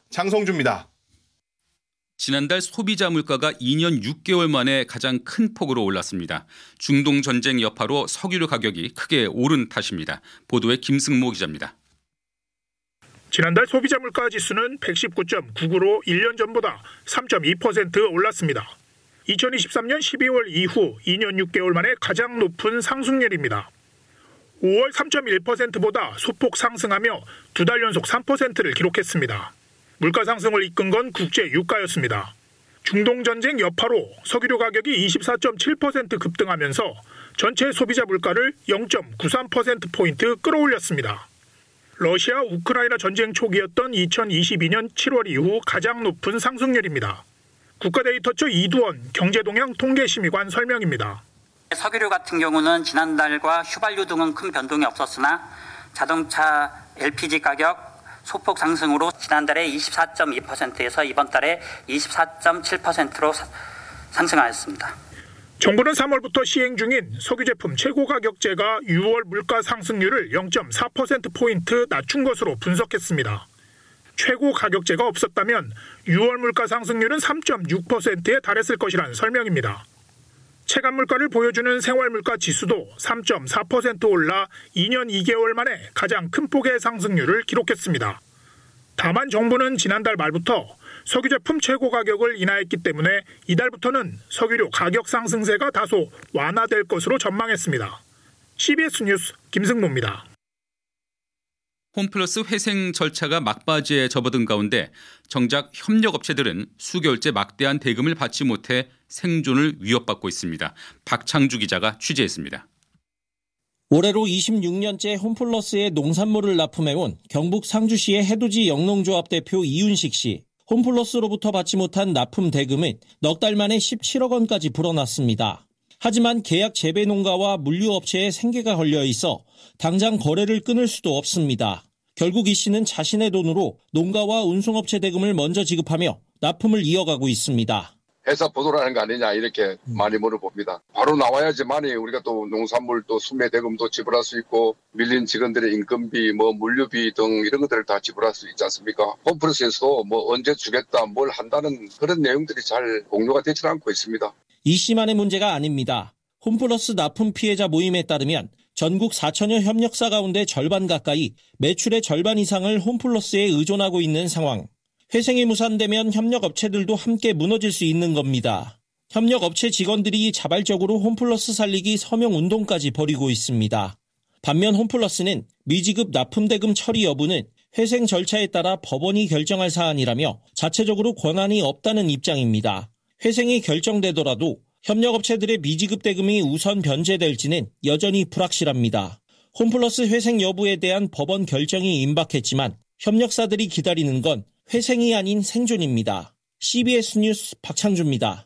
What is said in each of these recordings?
장성주입니다. 지난달 소비자 물가가 2년 6개월 만에 가장 큰 폭으로 올랐습니다. 중동 전쟁 여파로 석유류 가격이 크게 오른 탓입니다. 보도에 김승모 기자입니다. 지난달 소비자 물가 지수는 119.99로 1년 전보다 3.2% 올랐습니다. 2023년 12월 이후 2년 6개월 만에 가장 높은 상승률입니다. 5월 3.1%보다 소폭 상승하며 2달 연속 3%를 기록했습니다. 물가 상승을 이끈 건 국제 유가였습니다. 중동 전쟁 여파로 석유류 가격이 24.7% 급등하면서 전체 소비자 물가를 0.93%포인트 끌어올렸습니다. 러시아 우크라이나 전쟁 초기였던 2022년 7월 이후 가장 높은 상승률입니다. 국가데이터처 이두원 경제동향 통계심의관 설명입니다. 석유류 같은 경우는 지난달과 휘발유 등은 큰 변동이 없었으나 자동차 LPG 가격 소폭 상승으로 지난달에 24.2%에서 이번 달에 24.7%로 상승하였습니다. 정부는 3월부터 시행 중인 석유 제품 최고 가격제가 6월 물가 상승률을 0.4%포인트 낮춘 것으로 분석했습니다. 최고 가격제가 없었다면 6월 물가 상승률은 3.6%에 달했을 것이라는 설명입니다. 체감 물가를 보여주는 생활물가 지수도 3.4% 올라 2년 2개월 만에 가장 큰 폭의 상승률을 기록했습니다. 다만 정부는 지난달 말부터 석유 제품 최고 가격을 인하했기 때문에 이달부터는 석유류 가격 상승세가 다소 완화될 것으로 전망했습니다. CBS 뉴스 김승모입니다. 홈플러스 회생 절차가 막바지에 접어든 가운데 정작 협력업체들은 수개월째 막대한 대금을 받지 못해 생존을 위협받고 있습니다. 박창주 기자가 취재했습니다. 올해로 26년째 홈플러스에 농산물을 납품해온 경북 상주시의 해돋이 영농조합 대표 이윤식 씨. 홈플러스로부터 받지 못한 납품 대금은 넉 달 만에 17억 원까지 불어났습니다. 하지만 계약 재배 농가와 물류업체에 생계가 걸려 있어 당장 거래를 끊을 수도 없습니다. 결국 이 씨는 자신의 돈으로 농가와 운송업체 대금을 먼저 지급하며 납품을 이어가고 있습니다. 회사 보도라는 거 아니냐 이렇게 많이 물어봅니다. 바로 나와야지만이 우리가 또 농산물 또 수매 대금도 지불할 수 있고 밀린 직원들의 인건비, 물류비 등 이런 것들을 다 지불할 수 있지 않습니까? 홈플러스에서도 언제 주겠다, 뭘 한다는 그런 내용들이 잘 공유가 되지 않고 있습니다. 이 씨만의 문제가 아닙니다. 홈플러스 납품 피해자 모임에 따르면 전국 4천여 협력사 가운데 절반 가까이 매출의 절반 이상을 홈플러스에 의존하고 있는 상황. 회생이 무산되면 협력업체들도 함께 무너질 수 있는 겁니다. 협력업체 직원들이 자발적으로 홈플러스 살리기 서명운동까지 벌이고 있습니다. 반면 홈플러스는 미지급 납품대금 처리 여부는 회생 절차에 따라 법원이 결정할 사안이라며 자체적으로 권한이 없다는 입장입니다. 회생이 결정되더라도 협력업체들의 미지급 대금이 우선 변제될지는 여전히 불확실합니다. 홈플러스 회생 여부에 대한 법원 결정이 임박했지만 협력사들이 기다리는 건 회생이 아닌 생존입니다. CBS 뉴스 박창주입니다.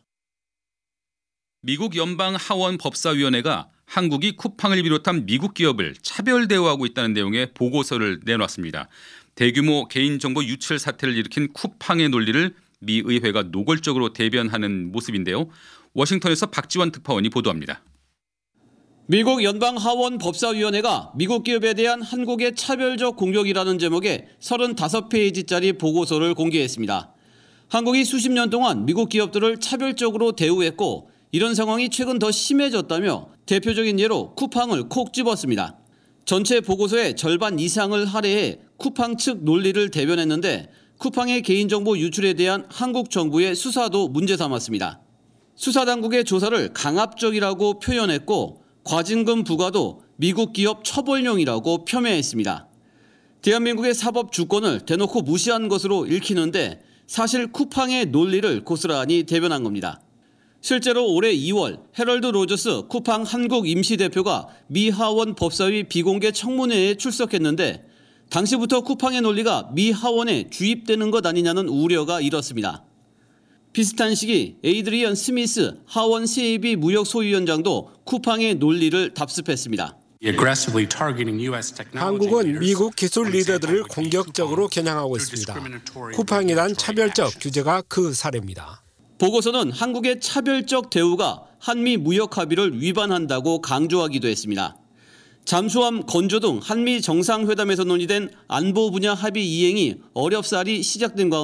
미국 연방 하원 법사위원회가 한국이 쿠팡을 비롯한 미국 기업을 차별 대우하고 있다는 내용의 보고서를 내놨습니다. 대규모 개인정보 유출 사태를 일으킨 쿠팡의 논리를 미 의회가 노골적으로 대변하는 모습인데요. 워싱턴에서 박지원 특파원이 보도합니다. 미국 연방 하원 법사위원회가 미국 기업에 대한 한국의 차별적 공격이라는 제목의 35페이지짜리 보고서를 공개했습니다. 한국이 수십 년 동안 미국 기업들을 차별적으로 대우했고 이런 상황이 최근 더 심해졌다며 대표적인 예로 쿠팡을 콕 집었습니다. 전체 보고서의 절반 이상을 할애해 쿠팡 측 논리를 대변했는데 쿠팡의 개인정보 유출에 대한 한국 정부의 수사도 문제 삼았습니다. 수사당국의 조사를 강압적이라고 표현했고 과징금 부과도 미국 기업 처벌용이라고 폄훼했습니다. 대한민국의 사법 주권을 대놓고 무시한 것으로 읽히는데 사실 쿠팡의 논리를 고스란히 대변한 겁니다. 실제로 올해 2월 헤럴드 로저스 쿠팡 한국 임시대표가 미 하원 법사위 비공개 청문회에 출석했는데 당시부터 쿠팡의 논리가 미 하원에 주입되는 것 아니냐는 우려가 일었습니다. 비슷한 시기 에이드리언 스미스 하원 세이비 무역 소위원장도 쿠팡의 논리를 답습했습니다. 한국은 미국 기술 리더들을 공격적으로 겨냥하고 있습니다. 쿠팡에 대한 차별적 규제가 그 사례입니다. 보고서는 한국의 차별적 대우가 한미 무역 합의를 위반한다고 강조하기도 했습니다. 잠수함 건조 등 한미 정상회담에서 논의된 안보 분야 합의 이행이 어렵사리 시작된